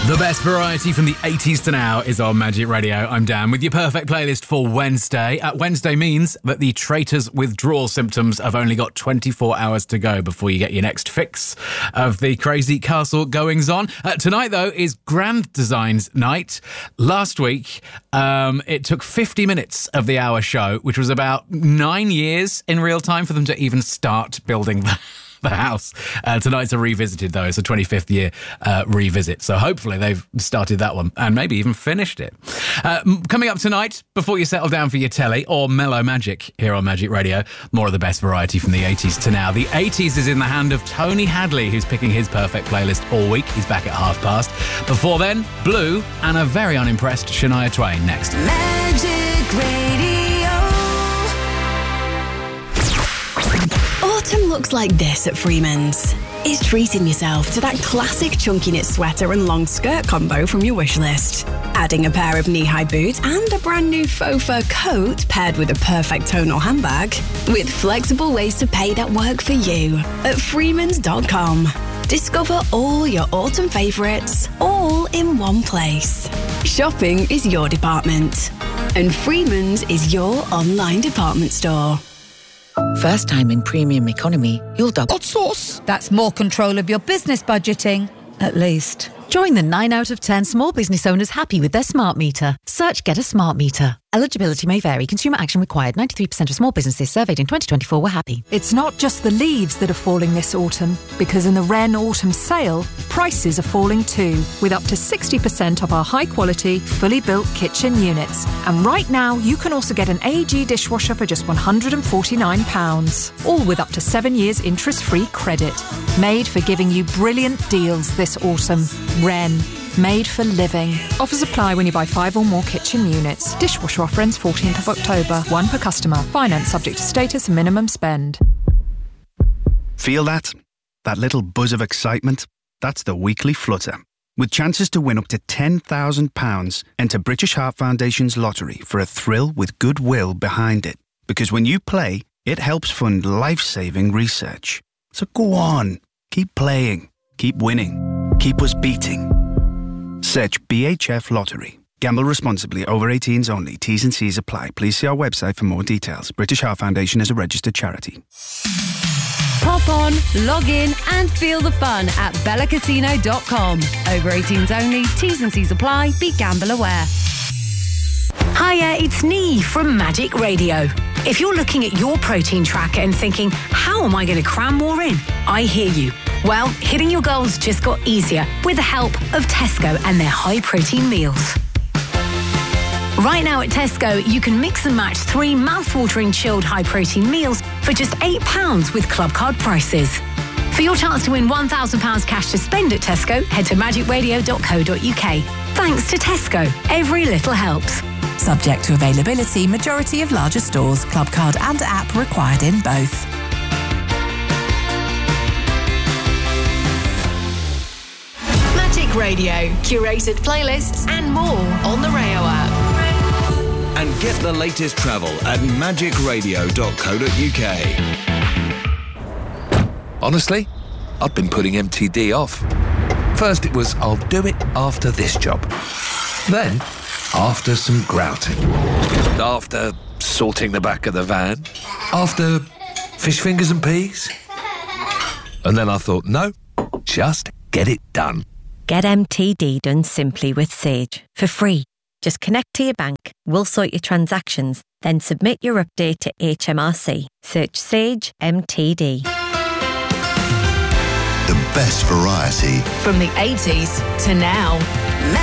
The best variety from the 80s to now is on Magic Radio. I'm Dan with your perfect playlist for Wednesday. Wednesday means that the Traitors' withdrawal symptoms have only got 24 hours to go before you get your next fix of the crazy castle goings-on. Tonight, though, is Grand Designs Night. Last week, it took 50 minutes of the hour show, which was about 9 years in real time for them to even start building the house. Tonight's a revisited, though. It's a 25th year revisit. So hopefully they've started that one and maybe even finished it. Coming up tonight, before you settle down for your telly or mellow magic here on Magic Radio, more of the best variety from the 80s to now. The 80s is in the hand of Tony Hadley, who's picking his perfect playlist all week. He's back at 5:30. Before then, Blue and a very unimpressed Shania Twain next. Magic Radio. Autumn looks like this at Freeman's. It's treating yourself to that classic chunky knit sweater and long skirt combo from your wish list. Adding a pair of knee-high boots and a brand new faux fur coat paired with a perfect tonal handbag, with flexible ways to pay that work for you at freemans.com. Discover all your autumn favourites, all in one place. Shopping is your department, and Freeman's is your online department store. First time in premium economy, you'll double. Hot sauce! That's more control of your business budgeting, at least. Join the 9 out of 10 small business owners happy with their smart meter. Search Get a Smart Meter. Eligibility may vary. Consumer action required. 93% of small businesses surveyed in 2024 were happy. It's not just the leaves that are falling this autumn, because in the Wren Autumn Sale, prices are falling too, with up to 60% of our high-quality, fully built kitchen units. And right now, you can also get an AEG dishwasher for just £149, all with up to 7 years interest-free credit. Made for giving you brilliant deals this autumn. Wren. Made for living. Offers apply when you buy 5 or more kitchen units. Dishwasher offer ends 14th of October. 1 per customer. Finance subject to status and minimum spend. Feel that? That little buzz of excitement? That's the weekly flutter. With chances to win up to £10,000, enter British Heart Foundation's lottery for a thrill with goodwill behind it. Because when you play, it helps fund life-saving research. So go on. Keep playing. Keep winning. Keep us beating. Search BHF Lottery. Gamble responsibly. Over 18s only. T's and C's apply. Please see our website for more details. British Heart Foundation is a registered charity. Pop on, log in and feel the fun at bellacasino.com. Over 18s only. T's and C's apply. Be gamble aware. Hiya, it's Nee from Magic Radio. If you're looking at your protein tracker and thinking, how am I going to cram more in? I hear you. Well, hitting your goals just got easier with the help of Tesco and their high-protein meals. Right now at Tesco, you can mix and match 3 mouth-watering chilled high-protein meals for just £8 with club card prices. For your chance to win £1,000 cash to spend at Tesco, head to magicradio.co.uk. Thanks to Tesco, every little helps. Subject to availability, majority of larger stores, club card and app required in both. Magic Radio, curated playlists and more on the Rayo app. And get the latest travel at magicradio.co.uk. Honestly, I've been putting MTD off. First it was, I'll do it after this job. Then, after some grouting. After sorting the back of the van. After fish fingers and peas. And then I thought, no, just get it done. Get MTD done simply with Sage for free. Just connect to your bank, we'll sort your transactions, then submit your update to HMRC. Search Sage MTD. The best variety from the 80s to now.